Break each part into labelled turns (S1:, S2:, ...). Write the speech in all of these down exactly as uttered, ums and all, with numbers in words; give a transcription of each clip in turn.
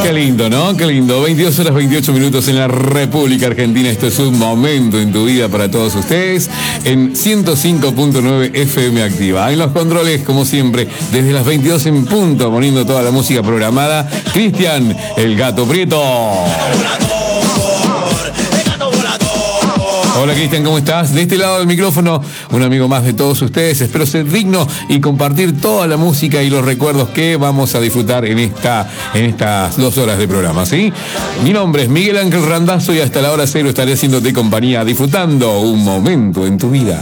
S1: Qué lindo, ¿no? Qué lindo. veintidós horas veintiocho minutos en la República Argentina. Esto es un momento en tu vida para todos ustedes en ciento cinco punto nueve F M Activa. En los controles, como siempre, desde las veintidós en punto, poniendo toda la música programada, Cristian, el Gato Prieto. Hola Cristian, ¿cómo estás? De este lado del micrófono, un amigo más de todos ustedes. Espero ser digno y compartir toda la música y los recuerdos que vamos a disfrutar en esta, en estas dos horas de programa, ¿sí? Mi nombre es Miguel Ángel Randazzo y hasta la hora cero estaré haciéndote compañía, disfrutando un momento en tu vida.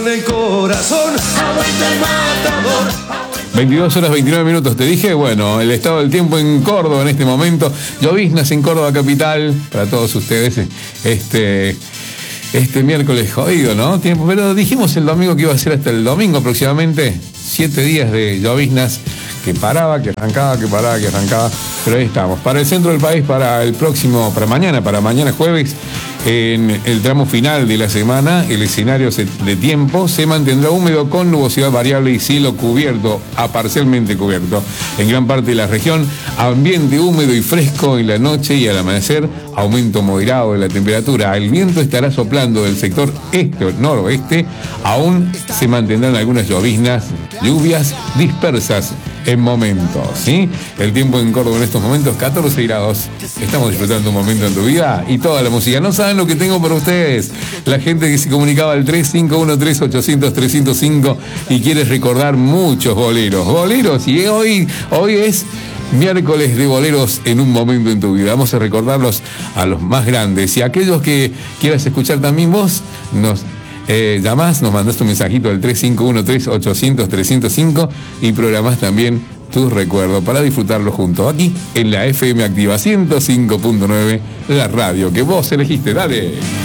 S1: veintidós horas veintinueve minutos, te dije, bueno, el estado del tiempo en Córdoba en este momento, lloviznas en Córdoba capital, para todos ustedes, este... Este miércoles jodido, ¿no? Tiempo, pero dijimos el domingo que iba a ser hasta el domingo aproximadamente. Siete días de lloviznas, que paraba, que arrancaba, que paraba, que arrancaba. Pero ahí estamos. Para el centro del país, para el próximo, para mañana, para mañana jueves, en el tramo final de la semana, el escenario de tiempo se mantendrá húmedo con nubosidad variable y cielo cubierto a parcialmente cubierto. En gran parte de la región, ambiente húmedo y fresco en la noche y al amanecer, aumento moderado de la temperatura. El viento estará soplando del sector este o noroeste. Aún se mantendrán algunas lloviznas, lluvias dispersas en momentos, ¿sí? El tiempo en Córdoba en estos momentos, catorce grados. Estamos disfrutando un momento en tu vida y toda la música. No saben lo que tengo para ustedes. La gente que se comunicaba al tres cinco uno tres ocho cero cero tres cero cinco y quiere recordar muchos boleros. Boleros, y hoy, hoy es miércoles de boleros en un momento en tu vida. Vamos a recordarlos a los más grandes. Y a aquellos que quieras escuchar también vos, nos Eh, llamás, nos mandás tu mensajito al tres cinco uno tres ocho cero cero tres cero cinco y programás también tus recuerdos para disfrutarlo junto aquí en la F M Activa ciento cinco punto nueve, la radio que vos elegiste. Dale.